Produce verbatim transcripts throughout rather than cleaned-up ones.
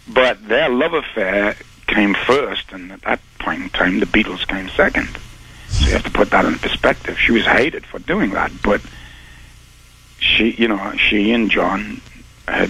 but their love affair came first, and at that point in time, the Beatles came second. So you have to put that in perspective. She was hated for doing that, but she, you know, she and John had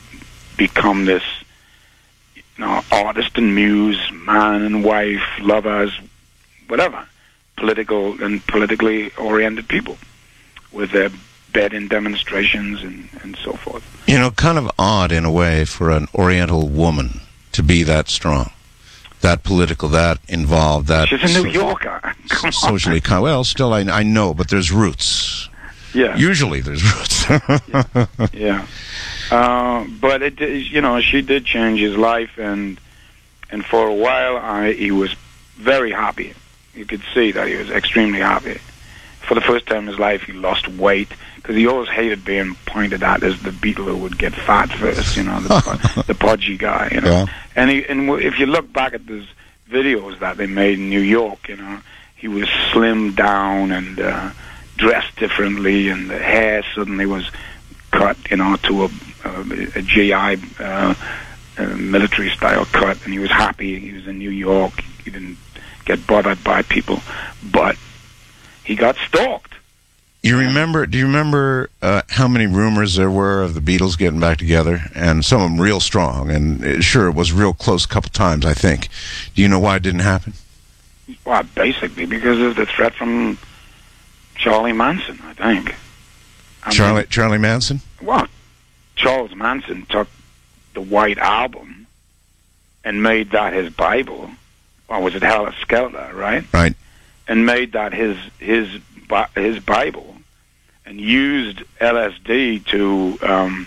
become this, you know, artist and muse, man and wife, lovers, whatever, political and politically oriented people with their bed-in demonstrations and, and so forth. You know, kind of odd in a way for an Oriental woman to be that strong, that political, that involved, that... She's a New Yorker. Come socially, on. well, still, I, I know, but there's roots. Yeah. Usually there's roots. yeah. yeah. Uh, but, it, you know, she did change his life, and and for a while I, he was very happy. You could see that he was extremely happy. For the first time in his life, he lost weight, because he always hated being pointed at as the Beatle who would get fat first, you know, the, the podgy guy, you know. Yeah. And, he, and if you look back at those videos that they made in New York, you know, he was slimmed down and uh, dressed differently, and the hair suddenly was cut, you know, to a, a, a G I uh, uh, military-style cut, and he was happy. He was in New York. He didn't get bothered by people, but he got stalked. You remember? Do you remember uh, how many rumors there were of the Beatles getting back together, and some of them real strong? And it, sure, it was real close a couple times, I think. Do you know why it didn't happen? Well, basically because of the threat from Charlie Manson, I think. I Charlie mean, Charlie Manson? Well, Charles Manson took the White Album and made that his Bible. Or was it Hell Skelter, right? Right. And made that his his his Bible, and used L S D to um,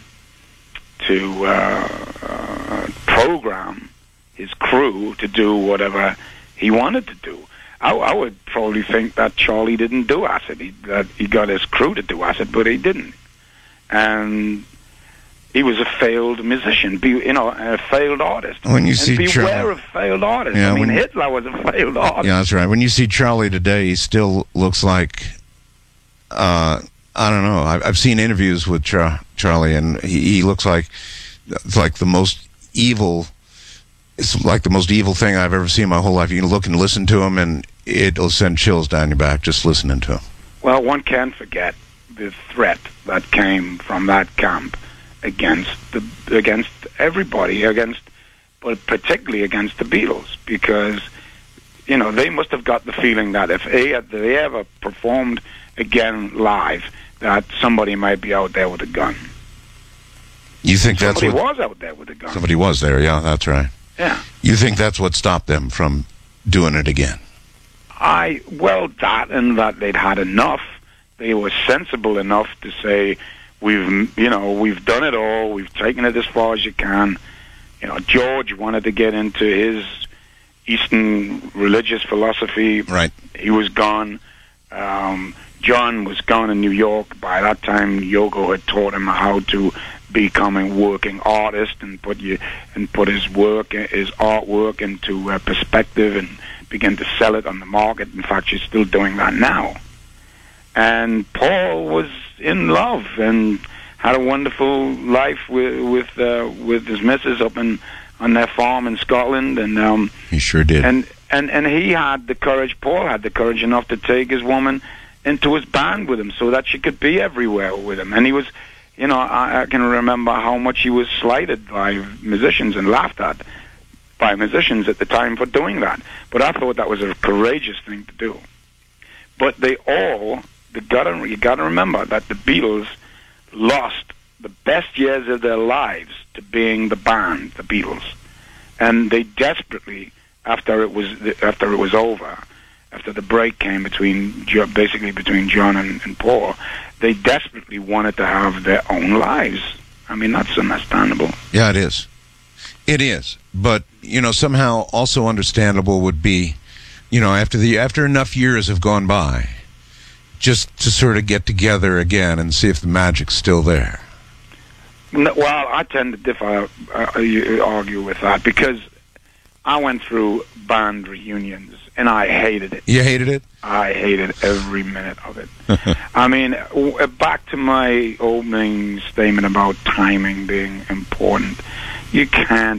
to uh, uh, program his crew to do whatever he wanted to do. I, I would probably think that Charlie didn't do acid. He, that he got his crew to do acid, but he didn't. And he was a failed musician, be, you know, a failed artist. When you and see beware Charlie, of failed artists. Yeah, I mean, when, Hitler was a failed artist. Yeah, that's right. When you see Charlie today, he still looks like, uh, I don't know. I've, I've seen interviews with Char- Charlie, and he, he looks like it's like the most evil. It's like the most evil thing I've ever seen in my whole life. You can look and listen to him, and it'll send chills down your back just listening to him. Well, one can't forget the threat that came from that camp against the against everybody, against, but particularly against the Beatles, because you know they must have got the feeling that if they, if they ever performed again live, that somebody might be out there with a gun. You think that's somebody what, was out there with a gun? Somebody was there. Yeah, that's right. Yeah. You think that's what stopped them from doing it again? I well that and that they'd had enough. They were sensible enough to say, we've you know we've done it all. We've taken it as far as you can. You know, George wanted to get into his Eastern religious philosophy. Right. He was gone. Um, John was gone in New York. By that time, Yoko had taught him how to become a working artist and put you and put his work, his artwork, into uh, perspective and begin to sell it on the market. In fact, she's still doing that now. And Paul was in love and had a wonderful life with with, uh, with his missus up in on their farm in Scotland. And um, he sure did. And and and he had the courage. Paul had the courage enough to take his woman into his band with him, so that she could be everywhere with him. And he was, you know, I, I can remember how much he was slighted by musicians and laughed at by musicians at the time for doing that. But I thought that was a courageous thing to do. But they all, they gotta, you got to remember that the Beatles lost the best years of their lives to being the band, the Beatles, and they desperately, after it was after it was over, after the break came between basically between John and, and Paul, they desperately wanted to have their own lives. I mean, that's understandable. Yeah, it is. It is. But, you know, somehow also understandable would be, you know, after the after enough years have gone by, just to sort of get together again and see if the magic's still there. No, well, I tend to differ, uh, argue with that, because I went through band reunions, and I hated it. You hated it? I hated every minute of it. I mean, w- back to my opening statement about timing being important. You can't